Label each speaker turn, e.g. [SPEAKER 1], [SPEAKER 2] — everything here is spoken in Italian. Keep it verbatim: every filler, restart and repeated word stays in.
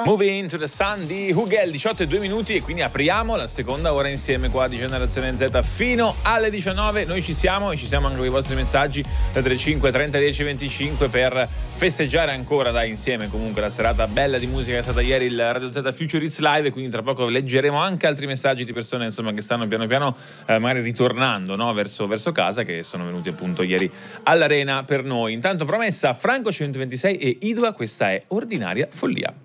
[SPEAKER 1] Moving to the Sun di Hugel, diciotto e due minuti, e quindi apriamo la seconda ora insieme qua di Generazione Z fino alle diciannove. Noi ci siamo e ci siamo anche con i vostri messaggi da trentacinque trenta dieci venticinque per festeggiare ancora, dai, insieme comunque la serata bella di musica che è stata ieri il Radio Z Future Hits Live, e quindi tra poco leggeremo anche altri messaggi di persone insomma che stanno piano piano eh, magari ritornando, no, verso, verso casa, che sono venuti appunto ieri all'Arena per noi. Intanto promessa, Franco centoventisei e Idua, questa è Ordinaria Follia.